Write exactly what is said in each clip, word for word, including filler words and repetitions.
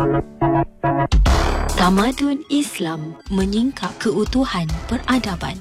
Tamadun Islam menyingkap keutuhan peradaban.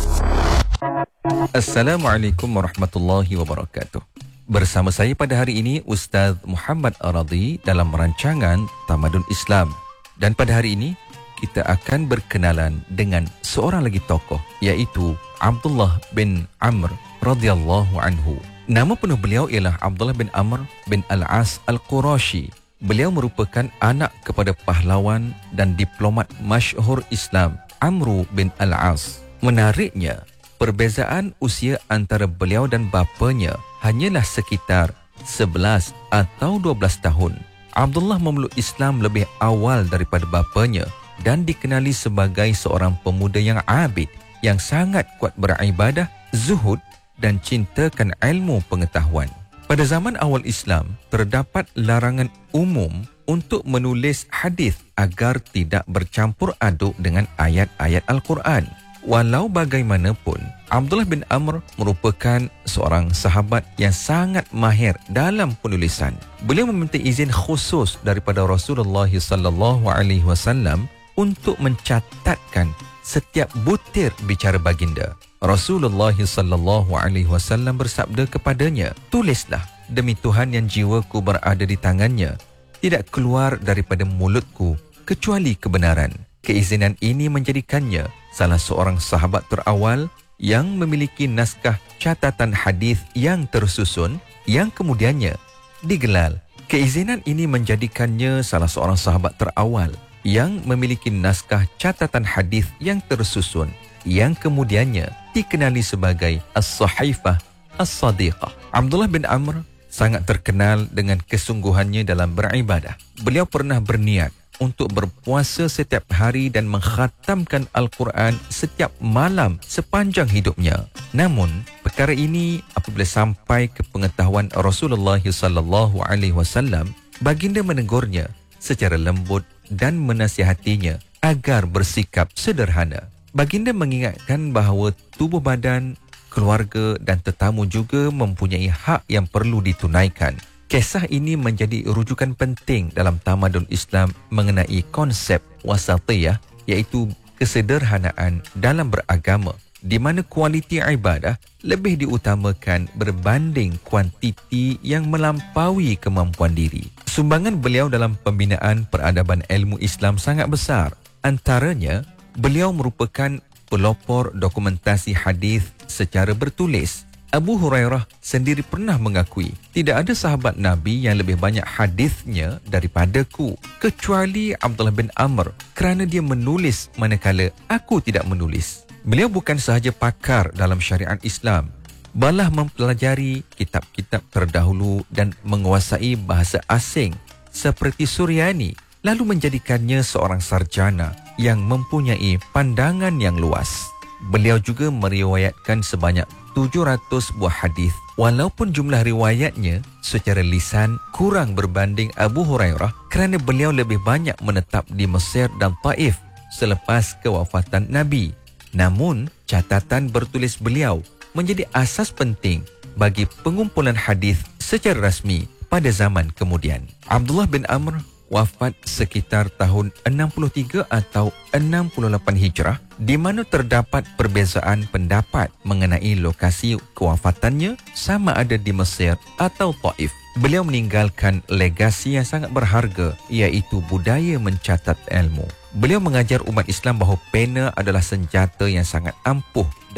Assalamualaikum warahmatullahi wabarakatuh. Bersama saya pada hari ini Ustaz Muhammad Aradi dalam rancangan Tamadun Islam. Dan pada hari ini kita akan berkenalan dengan seorang lagi tokoh, iaitu Abdullah bin Amr radhiyallahu anhu. Nama penuh beliau ialah Abdullah bin Amr bin Al-As Al-Qurashi. Beliau merupakan anak kepada pahlawan dan diplomat masyhur Islam Amru bin Al-As. Menariknya, perbezaan usia antara beliau dan bapanya hanyalah sekitar sebelas atau dua belas tahun. Abdullah memeluk Islam lebih awal daripada bapanya dan dikenali sebagai seorang pemuda yang abid, yang sangat kuat beribadah, zuhud dan cintakan ilmu pengetahuan. Pada zaman awal Islam, terdapat larangan umum untuk menulis hadis agar tidak bercampur aduk dengan ayat-ayat Al-Quran. Walau bagaimanapun, Abdullah bin Amr merupakan seorang sahabat yang sangat mahir dalam penulisan. Beliau meminta izin khusus daripada Rasulullah sallallahu alaihi wasallam untuk mencatatkan setiap butir bicara baginda. Rasulullah sallallahu alaihi wasallam bersabda kepadanya, "Tulislah, demi Tuhan yang jiwaku berada di tangannya, tidak keluar daripada mulutku kecuali kebenaran." Keizinan ini menjadikannya salah seorang sahabat terawal yang memiliki naskah catatan hadis yang tersusun yang kemudiannya digelar. Keizinan ini menjadikannya salah seorang sahabat terawal yang memiliki naskah catatan hadis yang tersusun yang kemudiannya dikenali sebagai As-Sahifah As-Sadiqah. Abdullah bin Amr sangat terkenal dengan kesungguhannya dalam beribadah. Beliau pernah berniat untuk berpuasa setiap hari dan mengkhatamkan Al-Quran setiap malam sepanjang hidupnya. Namun, perkara ini apabila sampai ke pengetahuan Rasulullah sallallahu alaihi wasallam, baginda menegurnya secara lembut dan menasihatinya agar bersikap sederhana. Baginda mengingatkan bahawa tubuh badan, keluarga dan tetamu juga mempunyai hak yang perlu ditunaikan. Kisah ini menjadi rujukan penting dalam tamadun Islam mengenai konsep wasatiyah, iaitu kesederhanaan dalam beragama, di mana kualiti ibadah lebih diutamakan berbanding kuantiti yang melampaui kemampuan diri. Sumbangan beliau dalam pembinaan peradaban ilmu Islam sangat besar. Antaranya, beliau merupakan pelopor dokumentasi hadis secara bertulis. Abu Hurairah sendiri pernah mengakui, tidak ada sahabat Nabi yang lebih banyak hadisnya daripadaku kecuali Abdullah bin Amr, kerana dia menulis manakala aku tidak menulis. Beliau bukan sahaja pakar dalam syariat Islam, malah mempelajari kitab-kitab terdahulu dan menguasai bahasa asing seperti Suryani, lalu menjadikannya seorang sarjana yang mempunyai pandangan yang luas. Beliau juga meriwayatkan sebanyak tujuh ratus buah hadis, walaupun jumlah riwayatnya secara lisan kurang berbanding Abu Hurairah kerana beliau lebih banyak menetap di Mesir dan Taif selepas kewafatan Nabi. Namun, catatan bertulis beliau menjadi asas penting bagi pengumpulan hadis secara rasmi pada zaman kemudian. Abdullah bin Amr wafat sekitar tahun enam puluh tiga atau enam puluh lapan Hijrah, di mana terdapat perbezaan pendapat mengenai lokasi kewafatannya, sama ada di Mesir atau Taif. Beliau meninggalkan legasi yang sangat berharga, iaitu budaya mencatat ilmu. Beliau mengajar umat Islam bahawa pena adalah senjata yang sangat ampuh